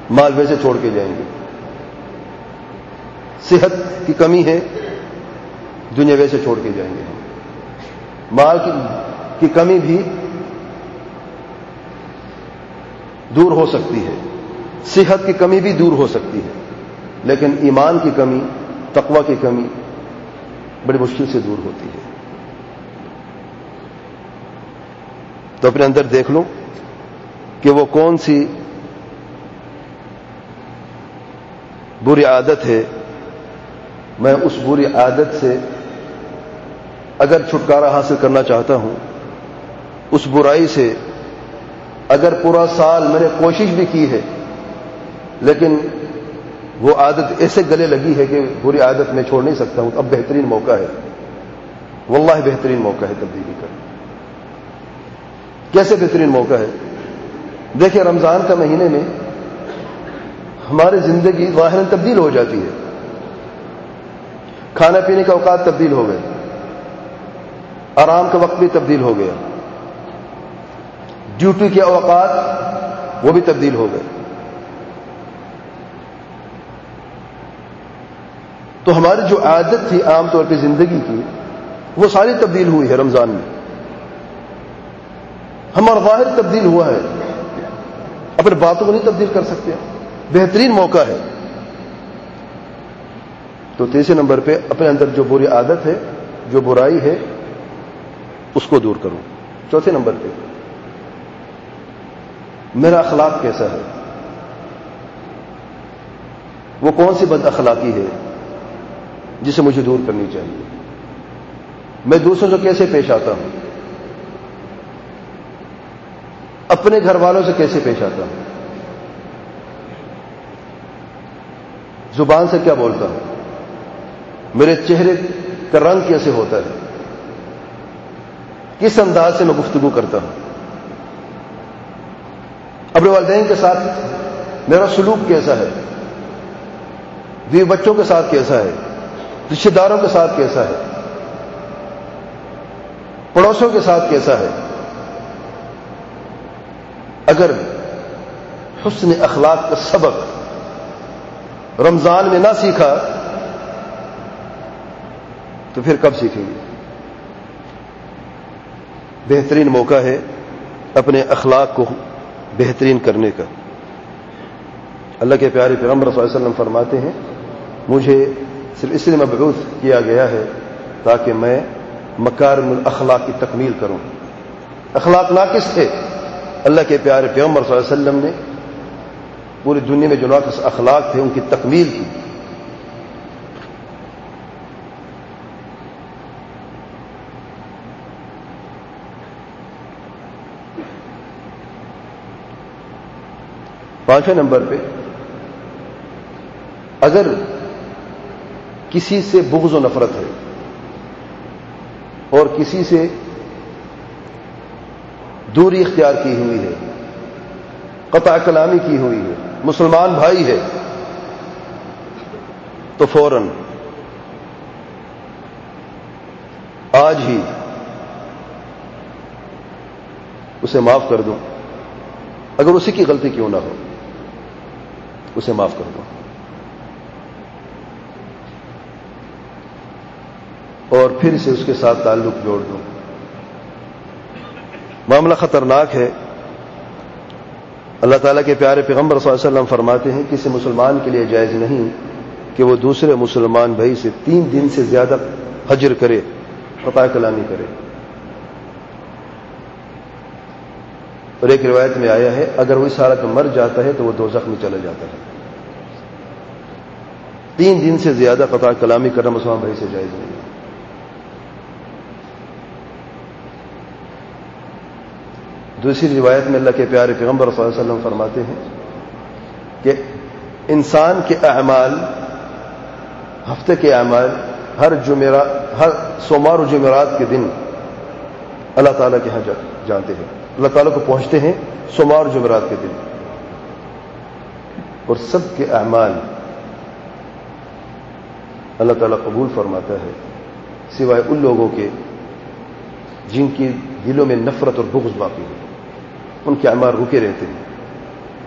مال ویسے چھوڑ کے جائیں گے. صحت کی کمی ہے, دنیا ویسے چھوڑ کے جائیں گے. مال کی کمی بھی دور ہو سکتی ہے, صحت کی کمی بھی دور ہو سکتی ہے, لیکن ایمان کی کمی, تقوی کی کمی بڑی مشکل سے دور ہوتی ہے. تو اپنے اندر دیکھ لو کہ وہ کون سی بری عادت ہے. میں اس بری عادت سے اگر چھٹکارا حاصل کرنا چاہتا ہوں, اس برائی سے اگر پورا سال میں نے کوشش بھی کی ہے لیکن وہ عادت ایسے گلے لگی ہے کہ بری عادت میں چھوڑ نہیں سکتا ہوں, اب بہترین موقع ہے, واللہ بہترین موقع ہے تبدیلی کا. کیسے بہترین موقع ہے؟ دیکھیں, رمضان کا مہینے میں ہماری زندگی ظاہراً تبدیل ہو جاتی ہے. کھانا پینے کے اوقات تبدیل ہو گئے, آرام کا وقت بھی تبدیل ہو گیا, ڈیوٹی کے اوقات وہ بھی تبدیل ہو گئے. تو ہماری جو عادت تھی عام طور پہ زندگی کی, وہ ساری تبدیل ہوئی ہے رمضان میں. ہمارا ظاہر تبدیل ہوا ہے, اپنے باتوں کو نہیں تبدیل کر سکتے. بہترین موقع ہے. تو تیسرے نمبر پہ اپنے اندر جو بری عادت ہے, جو برائی ہے, اس کو دور کروں. چوتھے نمبر پہ میرا اخلاق کیسا ہے, وہ کون سی بد اخلاقی ہے جسے مجھے دور کرنی چاہیے. میں دوسروں سے کیسے پیش آتا ہوں, اپنے گھر والوں سے کیسے پیش آتا ہوں, زبان سے کیا بولتا ہوں, میرے چہرے کا رنگ کیسے ہوتا ہے, کس انداز سے میں گفتگو کرتا ہوں, اپنے والدین کے ساتھ میرا سلوک کیسا ہے, بیوی بچوں کے ساتھ کیسا ہے, رشتہ داروں کے ساتھ کیسا ہے, پڑوسیوں کے ساتھ کیسا ہے. اگر حسن اخلاق کا سبق رمضان میں نہ سیکھا تو پھر کب سیکھیں گے؟ بہترین موقع ہے اپنے اخلاق کو بہترین کرنے کا. اللہ کے پیارے پیغمبر صلی اللہ علیہ وسلم فرماتے ہیں, مجھے صرف اس لیے مبعوث کیا گیا ہے تاکہ میں مکارم الاخلاق کی تکمیل کروں. اخلاق ناقص تھے, اللہ کے پیارے پیغمبر صلی اللہ علیہ وسلم نے پوری دنیا میں جو ناقص اخلاق تھے ان کی تکمیل کی. پانچویں نمبر پہ اگر کسی سے بغض و نفرت ہے اور کسی سے دوری اختیار کی ہوئی ہے, قطع کلامی کی ہوئی ہے, مسلمان بھائی ہے, تو فوراً آج ہی اسے معاف کر دو. اگر اسی کی غلطی کیوں نہ ہو, اسے معاف کر دو اور پھر سے اس کے ساتھ تعلق جوڑ دو. معاملہ خطرناک ہے. اللہ تعالیٰ کے پیارے پیغمبر صلی اللہ علیہ وسلم فرماتے ہیں کسی مسلمان کے لیے جائز نہیں کہ وہ دوسرے مسلمان بھائی سے 3 دن سے زیادہ حجر کرے, قطع کلامی کرے. اور ایک روایت میں آیا ہے اگر وہ اس حالت میں مر جاتا ہے تو وہ دوزخ میں چلا جاتا ہے. 3 دن سے زیادہ قطع کلامی کرنا مسلمان بھائی سے جائز نہیں. دوسری روایت میں اللہ کے پیارے پیغمبر صلی اللہ علیہ وسلم فرماتے ہیں کہ انسان کے اعمال, ہفتے کے اعمال ہر سوموار و جمعرات کے دن اللہ تعالیٰ کے ہاں جانتے ہیں, اللہ تعالیٰ کو پہنچتے ہیں سوموار و جمعرات کے دن. اور سب کے اعمال اللہ تعالیٰ قبول فرماتا ہے سوائے ان لوگوں کے جن کی دلوں میں نفرت اور بغض باقی ہے, ان کے اعمال رکے رہتے ہیں.